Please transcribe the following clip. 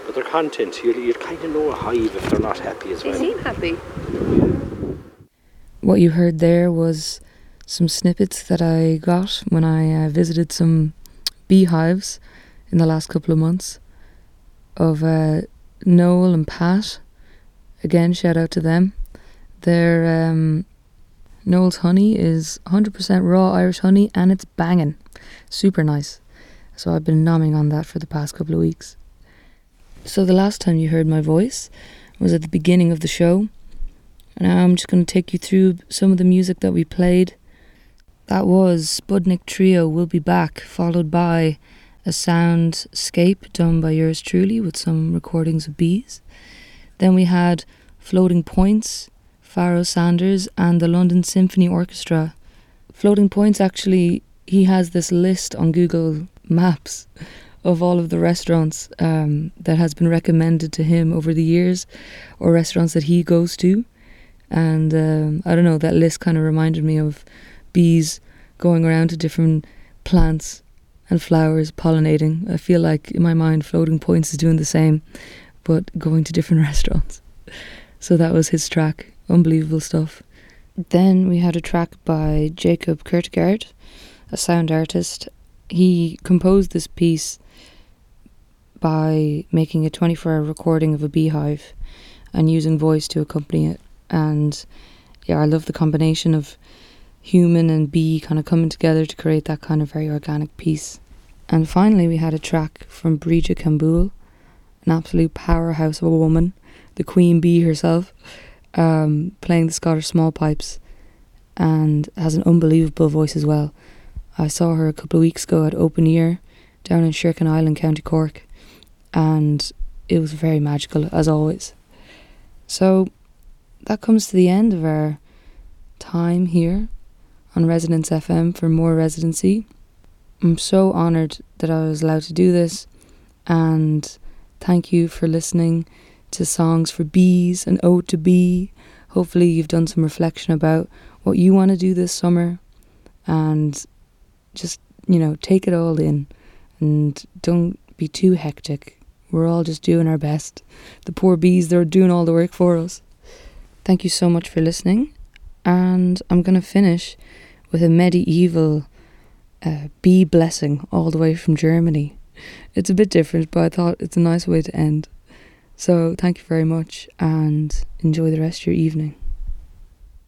but they're content. You'll kind of know a hive if they're not happy as well. They seem happy. What you heard there was some snippets that I got when I visited some beehives in the last couple of months of Noel and Pat. Again, shout out to them. Their Noel's honey is 100% raw Irish honey and it's banging. Super nice. So I've been nomming on that for the past couple of weeks. So the last time you heard my voice was at the beginning of the show. Now I'm just going to take you through some of the music that we played. That was Spudnik Trio, Will Be Back, followed by a soundscape done by yours truly with some recordings of bees. Then we had Floating Points, Pharoah Sanders and the London Symphony Orchestra. Floating Points, actually, he has this list on Google Maps of all of the restaurants that has been recommended to him over the years, or restaurants that he goes to. And I don't know, that list kind of reminded me of bees going around to different plants and flowers, pollinating. I feel like in my mind Floating Points is doing the same, but going to different restaurants. So that was his track. Unbelievable stuff. Then we had a track by Jacob Kurtgaard, a sound artist. He composed this piece by making a 24-hour recording of a beehive and using voice to accompany it. And yeah, I love the combination of human and bee kind of coming together to create that kind of very organic piece. And finally we had a track from Brija Kambul, an absolute powerhouse of a woman, the queen bee herself, playing the Scottish small pipes, and has an unbelievable voice as well. I saw her a couple of weeks ago at Open Ear down in Sherkin Island, County Cork, and it was very magical as always. So that comes to the end of our time here on Resonance FM for more residency. I'm so honoured that I was allowed to do this, and thank you for listening to Songs for Bees and Ode to Bee. Hopefully you've done some reflection about what you want to do this summer, and just, take it all in and don't be too hectic. We're all just doing our best. The poor bees, they're doing all the work for us. Thank you so much for listening, and I'm going to finish with a medieval bee blessing all the way from Germany. It's a bit different, but I thought it's a nice way to end. So thank you very much and enjoy the rest of your evening.